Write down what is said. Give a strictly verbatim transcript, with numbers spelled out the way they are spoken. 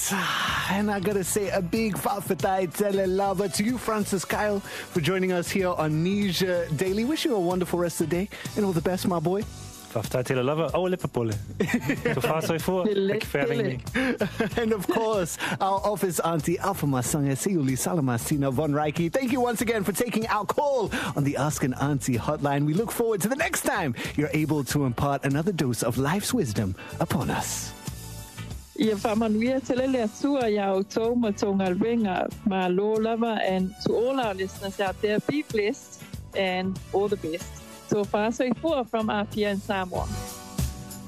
Yes, and I gotta say a big fafatai tele lava to you, Francis Kyle, for joining us here on Niger Daily. Wish you a wonderful rest of the day and all the best, my boy. Fafatai tele lava, oh, lipapole. So far, so far. Thank you for having me. And of course, our office auntie, Alpha Masanga Seuli Salamasina von Reiki. Thank you once again for taking our call on the Ask an Auntie hotline. We look forward to the next time you're able to impart another dose of life's wisdom upon us. Ia whamanuia te lele atua ia o tau ma tonga ringa ma lo lava, and to all our listeners out there, be blessed and all the best. So far so far from R P N Samoa.